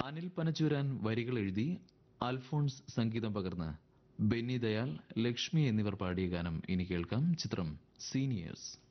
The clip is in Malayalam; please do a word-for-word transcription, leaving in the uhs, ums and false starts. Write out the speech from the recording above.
അനിൽ പനച്ചൂരാൻ വരികൾ എഴുതി അൽഫോൺസ് സംഗീതം പകർന്ന് ബെന്നി ദയാൽ, ലക്ഷ്മി എന്നിവർ പാടിയ ഗാനം ഇനി കേൾക്കാം. ചിത്രം സീനിയേഴ്സ്.